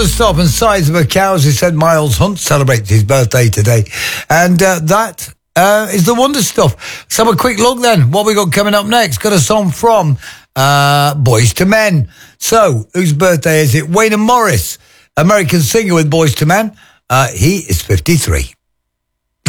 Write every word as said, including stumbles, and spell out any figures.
Stop and Size of a Cow, as he said, Miles Hunt celebrates his birthday today. And uh, that uh, is the Wonder Stuff. Let's have a quick look then. What we got coming up next? Got a song from uh, Boys to Men. So, whose birthday is it? Wayne Morris, American singer with Boys to Men. Uh, he is fifty-three.